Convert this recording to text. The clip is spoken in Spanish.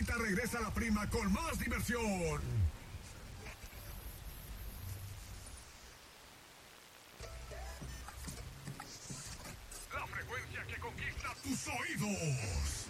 Ahorita regresa la prima con más diversión. La frecuencia que conquista tus oídos.